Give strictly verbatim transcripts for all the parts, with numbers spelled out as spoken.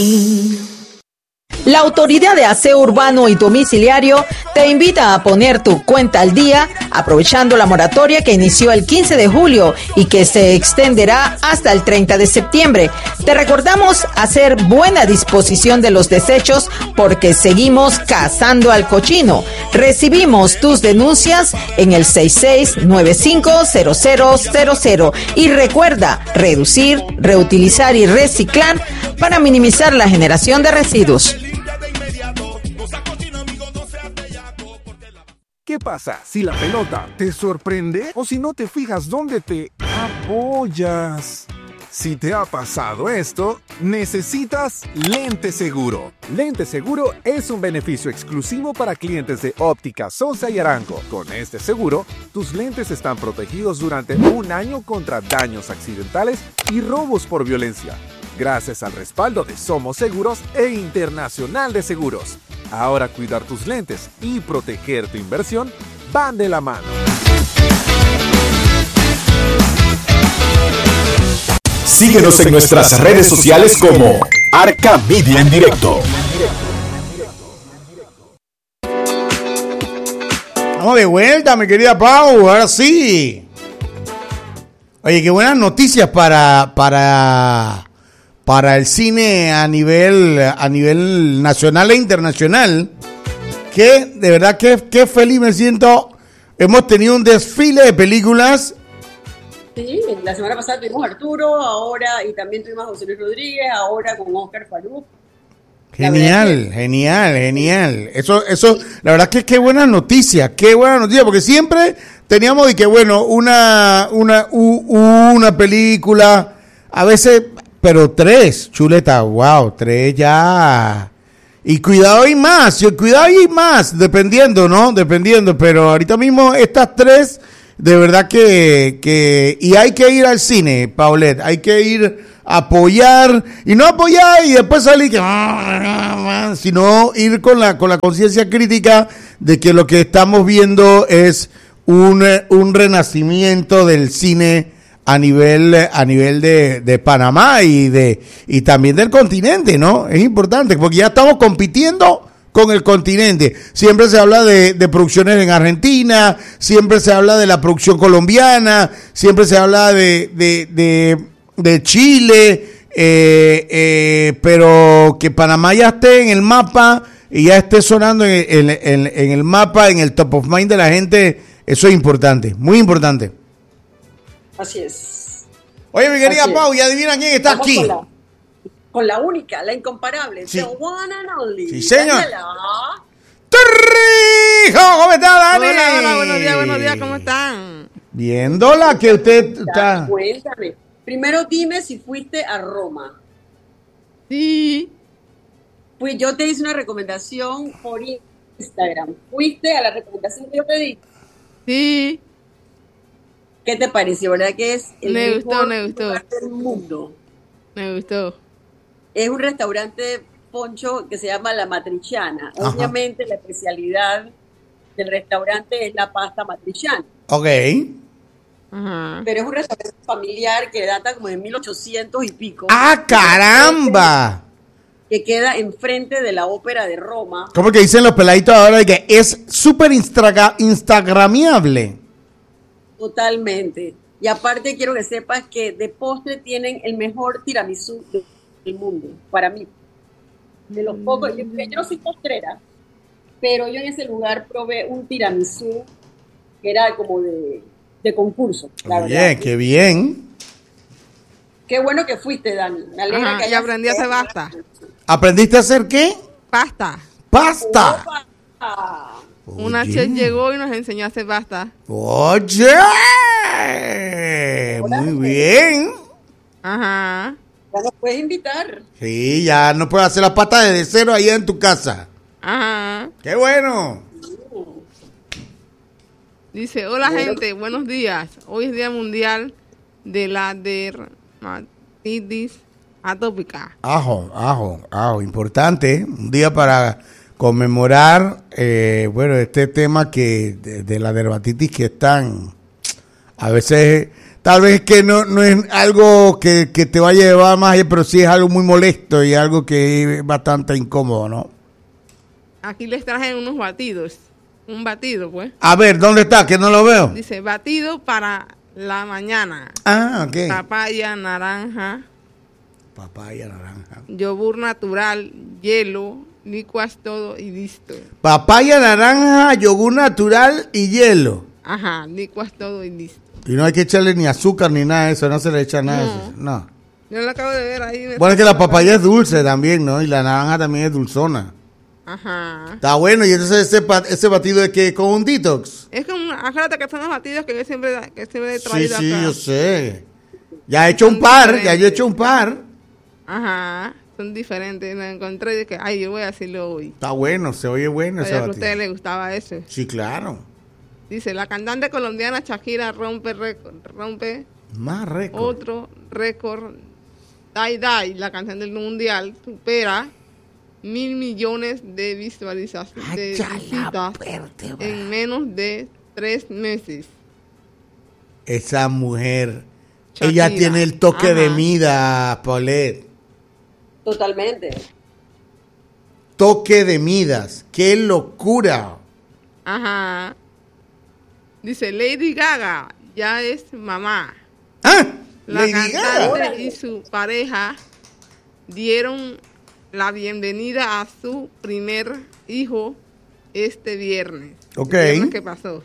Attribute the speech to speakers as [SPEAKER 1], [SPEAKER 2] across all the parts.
[SPEAKER 1] La Autoridad de Aseo Urbano y Domiciliario te invita a poner tu cuenta al día aprovechando la moratoria que inició el quince de julio y que se extenderá hasta el treinta de septiembre. Te recordamos hacer buena disposición de los desechos porque seguimos cazando al cochino. Recibimos tus denuncias en el seis seis nueve cinco cero cero cero cero y recuerda reducir, reutilizar y reciclar para minimizar la generación de residuos.
[SPEAKER 2] ¿Qué pasa si la pelota te sorprende o si no te fijas dónde te apoyas? Si te ha pasado esto, necesitas Lente Seguro. Lente Seguro es un beneficio exclusivo para clientes de Óptica Sosa y Arango. Con este seguro, tus lentes están protegidos durante un año contra daños accidentales y robos por violencia, gracias al respaldo de Somos Seguros e Internacional de Seguros. Ahora cuidar tus lentes y proteger tu inversión van de la mano.
[SPEAKER 3] Síguenos en nuestras redes sociales como Arca Media en Directo.
[SPEAKER 4] Vamos de vuelta, mi querida Pau, ahora sí. Oye, qué buenas noticias para... para... para el cine a nivel a nivel nacional e internacional, que de verdad que, que feliz me siento. Hemos tenido un desfile de películas.
[SPEAKER 5] Sí, la semana pasada tuvimos a Arturo, ahora, y también tuvimos a José Luis Rodríguez, ahora con Oscar Farouk.
[SPEAKER 4] Genial, que... genial, genial. Eso, eso, la verdad que qué buena noticia, qué buena noticia, porque siempre teníamos de que, bueno, una, una, una película, a veces... Pero tres, chuleta, wow, tres ya. Y cuidado y más, cuidado y más, dependiendo, ¿no? Dependiendo, pero ahorita mismo estas tres, de verdad que, que, y hay que ir al cine, Paulette, hay que ir a apoyar, y no apoyar y después salir que, sino ir con la, con la conciencia crítica de que lo que estamos viendo es un, un renacimiento del cine a nivel a nivel de, de Panamá y de y también del continente, ¿no? Es importante porque ya estamos compitiendo con el continente. Siempre se habla de, de producciones en Argentina, siempre se habla de la producción colombiana, siempre se habla de de, de, de Chile, eh, eh, pero que Panamá ya esté en el mapa y ya esté sonando en, en, en, en el mapa, en el top of mind de la gente, eso es importante, muy importante.
[SPEAKER 5] Así es.
[SPEAKER 4] Oye, mi querida Pau, ¿y adivina quién está
[SPEAKER 5] Vamos
[SPEAKER 4] aquí?
[SPEAKER 5] Con la, con la única, la incomparable,
[SPEAKER 4] sí.
[SPEAKER 5] The one and only.
[SPEAKER 4] Sí, señor.
[SPEAKER 5] Daniela.
[SPEAKER 4] ¡Torrijo! ¿Cómo está, Dani?
[SPEAKER 6] Hola, hola, buenos días, buenos días, ¿cómo están?
[SPEAKER 4] Viéndola que usted está...
[SPEAKER 5] Cuéntame. Primero dime si fuiste a Roma.
[SPEAKER 6] Sí.
[SPEAKER 5] Pues yo te hice una recomendación por Instagram. ¿Fuiste a la recomendación que yo te di?
[SPEAKER 6] Sí.
[SPEAKER 5] ¿Qué te pareció? ¿Verdad que es el
[SPEAKER 6] me
[SPEAKER 5] mejor
[SPEAKER 6] gustó, me gustó.
[SPEAKER 5] lugar del mundo?
[SPEAKER 6] Me gustó.
[SPEAKER 5] Es un restaurante poncho que se llama La Matriciana. Ajá. Obviamente la especialidad del restaurante es la pasta matriciana.
[SPEAKER 4] Ok.
[SPEAKER 6] Ajá.
[SPEAKER 5] Pero es un restaurante familiar que data como de mil ochocientos y pico.
[SPEAKER 4] ¡Ah, caramba!
[SPEAKER 5] Que queda enfrente de la Ópera de Roma.
[SPEAKER 4] ¿Cómo que dicen los peladitos ahora de que es súper instagra- instagramiable?
[SPEAKER 5] Totalmente. Y aparte quiero que sepas que de postre tienen el mejor tiramisú del mundo, para mí. De los pocos, yo, yo no soy postrera, pero yo en ese lugar probé un tiramisú que era como de, de concurso. La
[SPEAKER 4] Oye,
[SPEAKER 5] verdad.
[SPEAKER 4] qué bien.
[SPEAKER 5] Qué bueno que fuiste, Dani. Me alegra
[SPEAKER 6] Ajá,
[SPEAKER 5] que
[SPEAKER 6] y
[SPEAKER 5] hayas
[SPEAKER 6] aprendí a hacer pasta.
[SPEAKER 4] ¿Aprendiste a hacer qué?
[SPEAKER 6] Pasta.
[SPEAKER 4] ¡Pasta!
[SPEAKER 5] Opa.
[SPEAKER 6] Una
[SPEAKER 4] Oye.
[SPEAKER 6] chef llegó y nos enseñó a hacer pasta.
[SPEAKER 4] Oye, muy bien.
[SPEAKER 6] Ajá.
[SPEAKER 5] Ya nos puedes invitar.
[SPEAKER 4] Sí, ya no puedes hacer las patas desde cero ahí en tu casa.
[SPEAKER 6] Ajá.
[SPEAKER 4] ¡Qué bueno!
[SPEAKER 6] Dice, hola gente, buenos días. Hoy es Día Mundial de la Dermatitis Atópica.
[SPEAKER 4] Ajo, ajo, ajo, importante. Un día para conmemorar, eh, bueno, este tema que de, de la dermatitis que están, a veces tal vez que no, no es algo que, que te vaya a llevar más allá, pero sí es algo muy molesto y algo que es bastante incómodo, ¿no?
[SPEAKER 6] Aquí les traje unos batidos. Un batido, pues.
[SPEAKER 4] A ver, ¿dónde está? Que no lo veo.
[SPEAKER 6] Dice, batido para la mañana.
[SPEAKER 4] Ah, ok.
[SPEAKER 6] Papaya, naranja,
[SPEAKER 4] Papaya, naranja.
[SPEAKER 6] yogur natural, hielo, licuas todo y listo.
[SPEAKER 4] Papaya, naranja, yogur natural y hielo.
[SPEAKER 6] Ajá, licuas todo y listo.
[SPEAKER 4] Y no hay que echarle ni azúcar ni nada de eso, no se le echa nada de
[SPEAKER 6] No.
[SPEAKER 4] eso. No.
[SPEAKER 6] Yo lo acabo de ver ahí. me
[SPEAKER 4] Bueno, es que la
[SPEAKER 6] está-
[SPEAKER 4] papaya es dulce también, ¿no? Y la naranja también es dulzona.
[SPEAKER 6] Ajá.
[SPEAKER 4] Está bueno, y entonces ese, pa- ese batido es que con un detox.
[SPEAKER 6] Es como, acuérdate que son los batidos que yo siempre, que siempre he
[SPEAKER 4] Sí,
[SPEAKER 6] traído
[SPEAKER 4] sí,
[SPEAKER 6] acá.
[SPEAKER 4] yo sé. Ya he hecho un
[SPEAKER 6] Son
[SPEAKER 4] par, ya yo he
[SPEAKER 6] diferentes.
[SPEAKER 4] hecho un par.
[SPEAKER 6] Ajá, son diferentes. Lo encontré y dije, ay, yo voy a hacerlo hoy.
[SPEAKER 4] Está bueno, se oye bueno ese
[SPEAKER 6] Sabía que a
[SPEAKER 4] batido.
[SPEAKER 6] ustedes les gustaba eso.
[SPEAKER 4] Sí, claro.
[SPEAKER 6] Dice, la cantante colombiana Shakira rompe récord, rompe
[SPEAKER 4] Más récord.
[SPEAKER 6] otro récord. Die Die, la canción del mundial, supera mil millones de visualizaciones de
[SPEAKER 4] Ay, ya la
[SPEAKER 6] visitas
[SPEAKER 4] vértebra.
[SPEAKER 6] en menos de tres meses.
[SPEAKER 4] Esa mujer,
[SPEAKER 6] Shakira.
[SPEAKER 4] ella tiene el toque de
[SPEAKER 6] Ajá.
[SPEAKER 4] Midas, Paulette.
[SPEAKER 5] Totalmente.
[SPEAKER 4] Toque de Midas. ¡Qué locura!
[SPEAKER 6] Ajá. Dice, Lady Gaga ya es mamá.
[SPEAKER 4] ¡Ah!
[SPEAKER 6] La
[SPEAKER 4] Lady Gaga.
[SPEAKER 6] cantante y su pareja dieron la bienvenida a su primer hijo este viernes.
[SPEAKER 4] Ok.
[SPEAKER 6] El viernes que pasó.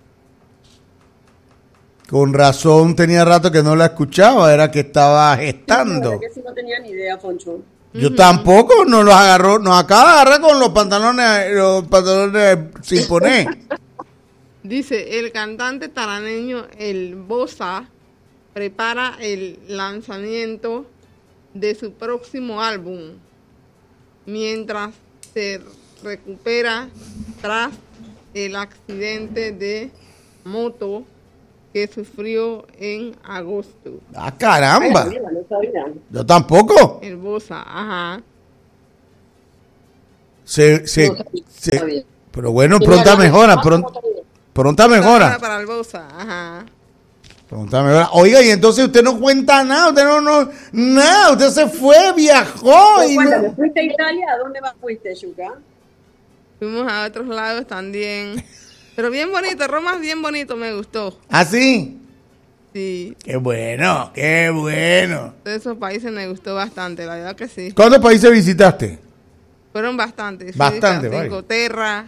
[SPEAKER 4] Con razón tenía rato que no la escuchaba, era que estaba
[SPEAKER 5] La
[SPEAKER 4] gestando.
[SPEAKER 5] verdad que sí no tenía ni idea, Foncho.
[SPEAKER 4] Yo tampoco, nos los agarró, nos acaba de agarrar con los pantalones, los pantalones sin poner.
[SPEAKER 6] Dice, el cantante taraneño El Bosa prepara el lanzamiento de su próximo álbum mientras se recupera tras el accidente de moto que sufrió en agosto.
[SPEAKER 4] ¡Ah, caramba!
[SPEAKER 5] Ay, no sabía.
[SPEAKER 4] Yo tampoco.
[SPEAKER 6] El Bosa, ajá.
[SPEAKER 4] Se, se,
[SPEAKER 5] No sabía,
[SPEAKER 4] se-
[SPEAKER 5] no sabía.
[SPEAKER 4] pero bueno,
[SPEAKER 5] Sí,
[SPEAKER 4] pronta
[SPEAKER 5] mira,
[SPEAKER 4] mejora,
[SPEAKER 5] no,
[SPEAKER 4] pronta,
[SPEAKER 5] no sabía.
[SPEAKER 4] pronta mejora.
[SPEAKER 6] Para el Bosa, ajá.
[SPEAKER 4] Pronta mejora. Oiga, y entonces usted no cuenta nada, usted no, no, nada, usted se fue, viajó y
[SPEAKER 5] Cuéntame,
[SPEAKER 4] no.
[SPEAKER 5] ¿fuiste a Italia? ¿A dónde más fuiste, Yuka?
[SPEAKER 6] Fuimos a otros lados también. Pero bien bonito, Roma es bien bonito, me gustó.
[SPEAKER 4] ¿Ah, sí?
[SPEAKER 6] Sí,
[SPEAKER 4] Qué bueno, qué bueno.
[SPEAKER 6] de esos países me gustó bastante, la verdad que sí.
[SPEAKER 4] ¿Cuántos países visitaste?
[SPEAKER 6] Fueron bastantes. Fui
[SPEAKER 4] Bastante,
[SPEAKER 6] a
[SPEAKER 4] vaya.
[SPEAKER 6] Cincoterra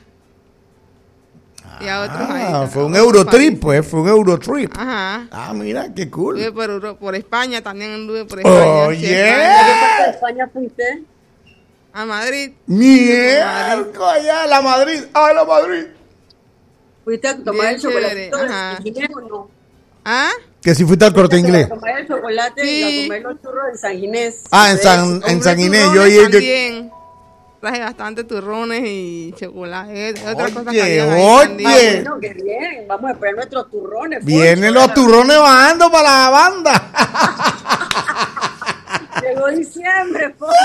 [SPEAKER 6] y a otros
[SPEAKER 4] Ah,
[SPEAKER 6] países.
[SPEAKER 4] fue
[SPEAKER 6] a
[SPEAKER 4] un
[SPEAKER 6] otros
[SPEAKER 4] Eurotrip,
[SPEAKER 6] países.
[SPEAKER 4] pues, fue un Eurotrip.
[SPEAKER 6] Ajá.
[SPEAKER 4] Ah, mira, qué
[SPEAKER 6] Estuve
[SPEAKER 4] cool.
[SPEAKER 6] por, Euro- por España, también anduve por España.
[SPEAKER 4] Oh,
[SPEAKER 6] fui a
[SPEAKER 4] yeah.
[SPEAKER 5] ¿A qué
[SPEAKER 6] España,
[SPEAKER 5] parte de España fuiste?
[SPEAKER 6] a Madrid.
[SPEAKER 4] Miércoles, ya, la Madrid, ay, la Madrid.
[SPEAKER 5] ¿Fuiste a tomar
[SPEAKER 6] Bien
[SPEAKER 5] el chocolate
[SPEAKER 6] chévere,
[SPEAKER 5] de
[SPEAKER 6] ajá.
[SPEAKER 5] San Ginés o no?
[SPEAKER 6] ¿Ah?
[SPEAKER 4] Que si fuiste al Corte Inglés.
[SPEAKER 5] A tomar el chocolate
[SPEAKER 6] Sí.
[SPEAKER 5] y a comer los churros en San Ginés.
[SPEAKER 4] Ah, en
[SPEAKER 5] Sí.
[SPEAKER 4] San, en
[SPEAKER 6] Compré
[SPEAKER 4] San Inés, yo
[SPEAKER 6] turrones
[SPEAKER 4] oí yo-
[SPEAKER 6] también. Traje bastante turrones y chocolate. eh, Otras cosas que
[SPEAKER 4] Oye,
[SPEAKER 6] habían ahí
[SPEAKER 4] oye.
[SPEAKER 6] también.
[SPEAKER 5] Ah, bueno, qué bien. Vamos a esperar nuestros turrones.
[SPEAKER 4] Vienen
[SPEAKER 5] Foncho.
[SPEAKER 4] los turrones bajando para la banda.
[SPEAKER 5] Llegó diciembre, Foncho.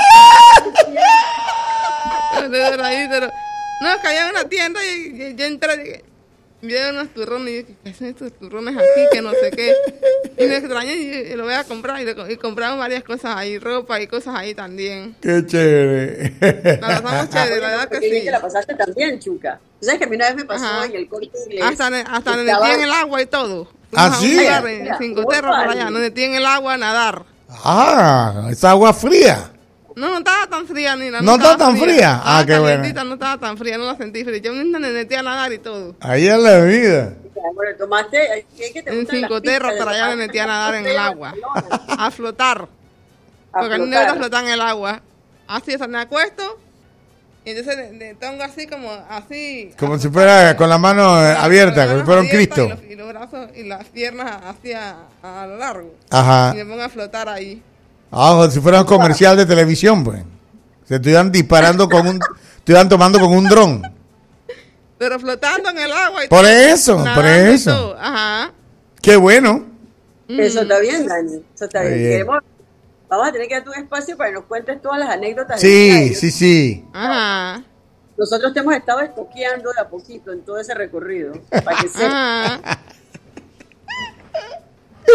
[SPEAKER 6] Pero ahí, pero- No, es que había una tienda y, y yo entré y dije, vi unos turrones y dije, ¿qué hacen estos turrones aquí? Que no sé qué. Y me extrañé y, y lo voy a comprar. Y, le- y compramos varias cosas ahí, ropa y cosas ahí también.
[SPEAKER 4] Qué chévere.
[SPEAKER 6] La pasamos chévere, la verdad que
[SPEAKER 5] Qué bien
[SPEAKER 6] sí.
[SPEAKER 5] que la pasaste también, Chuca. ¿Tú ¿Sabes que a mí una vez me pasó
[SPEAKER 6] Ajá.
[SPEAKER 5] en el Corte Inglés?
[SPEAKER 6] Hasta, en- hasta donde
[SPEAKER 5] Estaba-
[SPEAKER 6] tienen el agua y todo.
[SPEAKER 4] ¿Ah,
[SPEAKER 6] Fuimos a
[SPEAKER 4] sí?
[SPEAKER 6] un lugar en
[SPEAKER 5] Mira,
[SPEAKER 6] Cincoterra, por allá,
[SPEAKER 5] vale.
[SPEAKER 6] donde tienen el agua a nadar.
[SPEAKER 4] Ah, esa agua fría.
[SPEAKER 6] No, no estaba tan fría ni nada.
[SPEAKER 4] ¿No estaba tan fría?
[SPEAKER 6] Estaba
[SPEAKER 4] Ah, qué bueno.
[SPEAKER 6] calientita, no estaba tan fría, no la sentí fría. Yo misma me metí a nadar y todo.
[SPEAKER 4] Ahí es la vida.
[SPEAKER 5] Bueno, tomaste. ¿qué- qué te
[SPEAKER 6] En
[SPEAKER 5] gustan las
[SPEAKER 6] Cincoterra,
[SPEAKER 5] pistas?
[SPEAKER 6] para allá me metí a nadar en el agua. A flotar.
[SPEAKER 5] A
[SPEAKER 6] Porque no me
[SPEAKER 5] flotar.
[SPEAKER 6] gusta flotar en el agua. Así, o sea, me acuesto. Y entonces le, le pongo así como, así.
[SPEAKER 4] Como
[SPEAKER 6] a
[SPEAKER 4] si
[SPEAKER 6] flotar,
[SPEAKER 4] fuera
[SPEAKER 6] como-
[SPEAKER 4] con la mano
[SPEAKER 6] con las
[SPEAKER 4] abierta, como si
[SPEAKER 6] manos
[SPEAKER 4] fuera un
[SPEAKER 6] abiertas
[SPEAKER 4] Cristo.
[SPEAKER 6] Y los, y los brazos y las piernas hacia a lo largo.
[SPEAKER 4] Ajá.
[SPEAKER 6] Y me pongo a flotar ahí.
[SPEAKER 4] Ah, como si fuera un comercial de televisión, pues. Se estuvieran disparando con un, estuvieran tomando con un dron.
[SPEAKER 6] Pero flotando en el agua. Y
[SPEAKER 4] Por
[SPEAKER 6] todo,
[SPEAKER 4] eso, por
[SPEAKER 6] nadando y
[SPEAKER 4] eso.
[SPEAKER 6] todo. Ajá.
[SPEAKER 4] Qué bueno.
[SPEAKER 5] Eso está bien, Dani. Eso está bien.
[SPEAKER 4] Bien.
[SPEAKER 5] Queremos- Vamos a tener que dar un espacio para que nos cuentes todas las anécdotas.
[SPEAKER 4] Sí,
[SPEAKER 5] del
[SPEAKER 4] sí, sí.
[SPEAKER 6] Ajá.
[SPEAKER 5] Nosotros te hemos estado estoqueando de a poquito en todo ese recorrido. Para que sepas.
[SPEAKER 6] Ajá.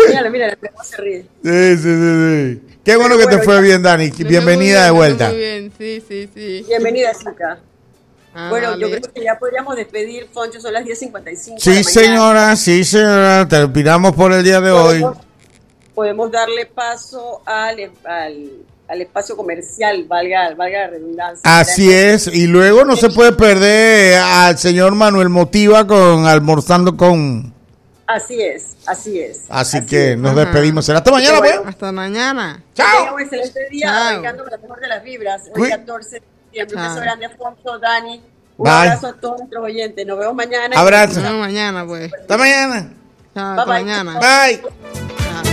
[SPEAKER 5] Míralo, míralo, cómo se ríe.
[SPEAKER 4] Sí, sí, sí, sí. Qué bueno que te fue bien, Dani. Bienvenida de vuelta.
[SPEAKER 6] Muy bien, sí, sí, sí.
[SPEAKER 5] Bienvenida, Zuka.
[SPEAKER 6] Ah,
[SPEAKER 5] bueno,
[SPEAKER 6] vale.
[SPEAKER 5] yo creo que ya podríamos despedir, Foncho, son las diez cincuenta y cinco.
[SPEAKER 4] Sí, señora, sí, señora. Terminamos por el día de hoy.
[SPEAKER 5] Podemos, podemos darle paso al, al, al espacio comercial, valga, valga la redundancia.
[SPEAKER 4] Así es, y luego no se puede perder al señor Manuel Motiva con Almorzando con...
[SPEAKER 5] Así es, así es.
[SPEAKER 4] Así,
[SPEAKER 5] así
[SPEAKER 4] que
[SPEAKER 5] es.
[SPEAKER 4] nos
[SPEAKER 6] Ajá.
[SPEAKER 4] despedimos. Será hasta mañana, pues.
[SPEAKER 6] Hasta mañana.
[SPEAKER 5] Que tengan
[SPEAKER 4] Chao.
[SPEAKER 5] un excelente día,
[SPEAKER 6] Chao.
[SPEAKER 5] arrancando con la mejor de las vibras. Hoy
[SPEAKER 4] Uy.
[SPEAKER 5] catorce de septiembre. Un
[SPEAKER 6] Chao.
[SPEAKER 5] beso grande a Foncho, Dani. Un
[SPEAKER 4] Bye.
[SPEAKER 5] abrazo a todos nuestros oyentes. Nos vemos mañana.
[SPEAKER 4] Abrazo.
[SPEAKER 6] Nos vemos mañana, pues.
[SPEAKER 4] Hasta mañana.
[SPEAKER 6] Chao,
[SPEAKER 5] Bye,
[SPEAKER 6] hasta
[SPEAKER 5] bye.
[SPEAKER 6] mañana.
[SPEAKER 4] Bye.
[SPEAKER 6] Chao.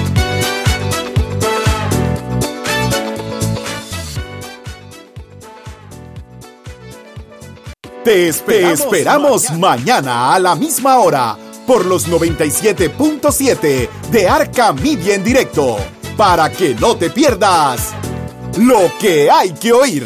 [SPEAKER 3] Te esperamos, te esperamos mañana a la misma hora por los noventa y siete punto siete de Arca Media en directo para que no te pierdas lo que hay que oír.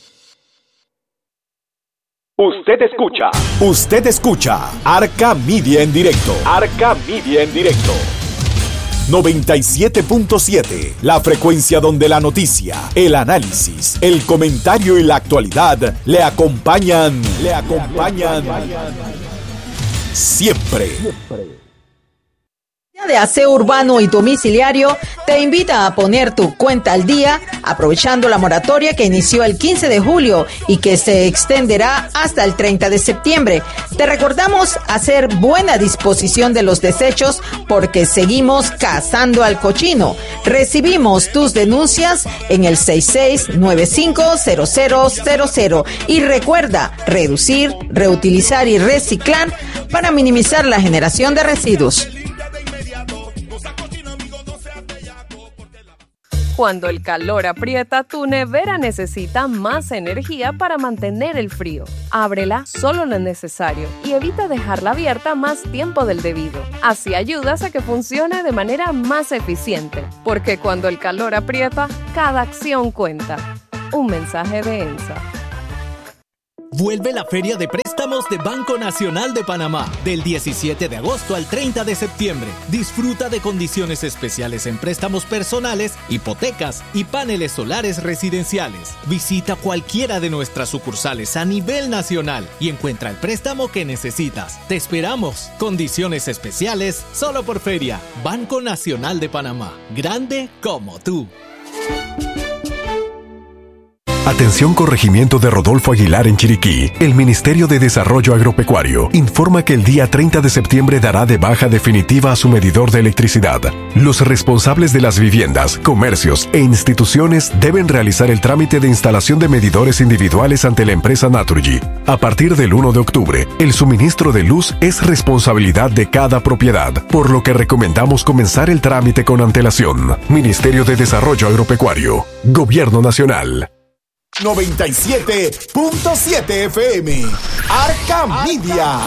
[SPEAKER 3] Usted escucha. Usted escucha Arca Media en directo. Arca Media en directo. noventa y siete punto siete, la frecuencia donde la noticia, el análisis, el comentario y la actualidad le acompañan, le acompañan siempre.
[SPEAKER 1] De Aseo Urbano y Domiciliario te invita a poner tu cuenta al día aprovechando la moratoria que inició el quince de julio y que se extenderá hasta el treinta de septiembre. Te recordamos hacer buena disposición de los desechos porque seguimos cazando al cochino. Recibimos tus denuncias en el seis seis nueve cinco cero cero cero cero y recuerda reducir, reutilizar y reciclar para minimizar la generación de residuos.
[SPEAKER 7] Cuando el calor aprieta, tu nevera necesita más energía para mantener el frío. Ábrela solo lo necesario y evita dejarla abierta más tiempo del debido. Así ayudas a que funcione de manera más eficiente, porque cuando el calor aprieta, cada acción cuenta. Un mensaje de ENSA.
[SPEAKER 8] Vuelve la Feria de Préstamos de Banco Nacional de Panamá del diecisiete de agosto al treinta de septiembre. Disfruta de condiciones especiales en préstamos personales, hipotecas y paneles solares residenciales. Visita cualquiera de nuestras sucursales a nivel nacional y encuentra el préstamo que necesitas. Te esperamos. Condiciones especiales solo por Feria. Banco Nacional de Panamá. Grande como tú.
[SPEAKER 9] Atención Corregimiento de Rodolfo Aguilar en Chiriquí. El Ministerio de Desarrollo Agropecuario informa que el día treinta de septiembre dará de baja definitiva a su medidor de electricidad. Los responsables de las viviendas, comercios e instituciones deben realizar el trámite de instalación de medidores individuales ante la empresa Naturgy. A partir del uno de octubre, el suministro de luz es responsabilidad de cada propiedad, por lo que recomendamos comenzar el trámite con antelación. Ministerio de Desarrollo Agropecuario. Gobierno Nacional.
[SPEAKER 3] noventa y siete punto siete F M. Arca Media.